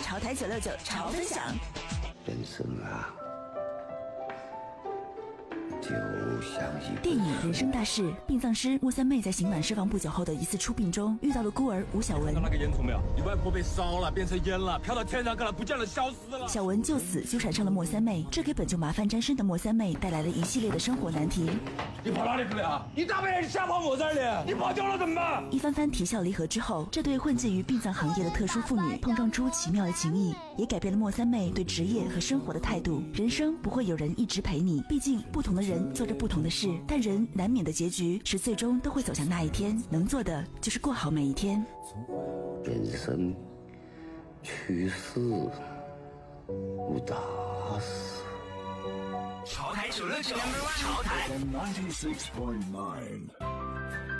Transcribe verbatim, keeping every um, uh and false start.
潮台九六九潮分享。 人生啊，就像一电影《人生大事》，殡葬师莫三妹在刑满释放不久后的一次出殡中，遇到了孤儿吴小文。 看到那个烟囱没有？你外婆被烧了，变成烟了，飘到天上去了，不见了，消失了。 小文就此纠缠上了莫三妹，这给本就麻烦沾身的莫三妹带来了一系列的生活难题。 你跑哪里去了？你大半夜瞎跑我这里，你跑掉了怎么办？ 一番番啼笑离合之后，这对混迹于殡葬行业的特殊妇女碰撞出奇妙的情谊，也改变了莫三妹对职业和生活的态度。人生不会有人一直陪你，毕竟不同的人做着不同的事，但人难免的结局是最终都会走向那一天，能做的就是过好每一天。 人生去世无大事。 潮台九六九，潮台。 ninety-six point nine